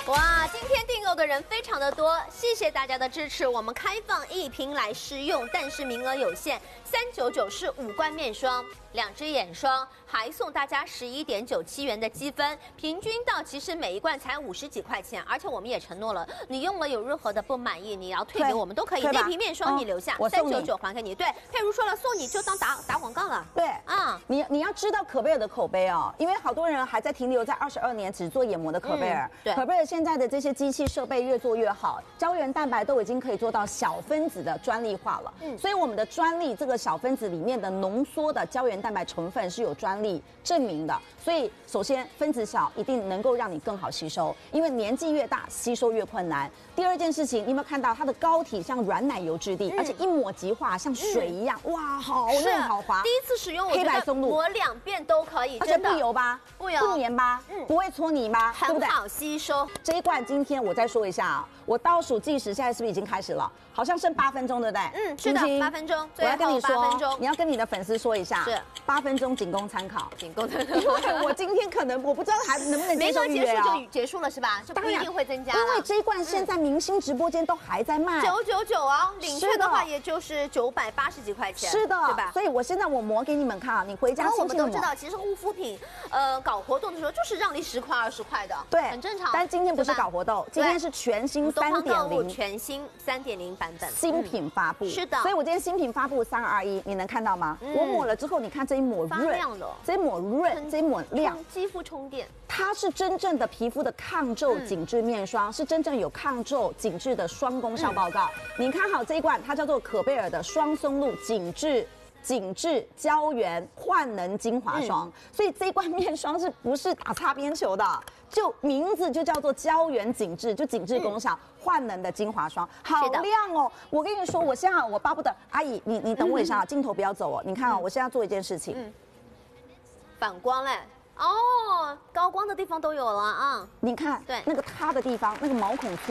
哇，今天订购的人非常的多，谢谢大家的支持。我们开放1瓶来试用，但是名额有限，399是5罐面霜，2支眼霜，还送大家11.97元的积分，平均到其实每一罐才50几块钱，而且我们也承诺了，你用了有任何的不满意，你要退给我们都可以。那瓶面霜你留下，399还给你。对，佩如说了，送你就当打广告了。 对啊， 你要知道可贝尔的口碑哦，因为好多人还在停留在22年只做眼膜的可贝尔。 对， 可贝尔现在的这些机器设备越做越好，胶原蛋白都已经可以做到小分子的专利化了。所以我们的专利这个小分子里面的浓缩的胶原蛋白成分是有专利证明的。所以首先分子小一定能够让你更好吸收，因为年纪越大吸收越困难。第二件事情，你有没有看到它的膏体像软奶油质地，而且一抹即化，像水一样，哇，好嫩好滑。 第一次使用，我觉得抹2遍都可以， 而且不油吧， 不油， 不黏吧，不会搓泥吧，对不对？ 很好吸收。 这一罐今天我再说一下啊，我倒数计时，现在是不是已经开始了？好像剩8分钟，对不对？ 是的，8分钟。 我要跟你说 8分钟， 你要跟你的粉丝说一下， 是 8分钟仅供参考， 仅供参考。 因为我今天可能我不知道还能不能接受预约啊。 没就结束了是吧？就不一定会增加了。 因为这一罐现在明星直播间都还在卖 ，999哦，领券的话也就是980几块钱， 是的， 对吧？ 所以我现在我磨给你们看啊，你回家我们都知道，其实护肤品，搞活动的时候就是让你10块20块的， 对， 很正常。 但是今天不是搞活动，今天是全新3.0， 全新3.0版本新品发布， 是的。 所以我今天新品发布3、2、1，你能看到吗？我抹了之后，你看这一抹润，这一抹润，这一抹亮， 肌肤充电。 它是真正的皮肤的抗皱紧致面霜，是真正有抗皱紧致的双功效报告。你看好这一罐，它叫做可贝尔的双松露紧致胶原焕能精华霜，所以这一罐面霜是不是打擦边球的？就名字就叫做胶原紧致，就紧致功效，焕能的精华霜，好亮哦！我跟你说，我现在我巴不得阿姨，你等我一下，镜头不要走哦。你看哦，我现在做一件事情， 反光嘞。哦，高光的地方都有了啊！ 你看，对那个塌的地方，那个毛孔粗。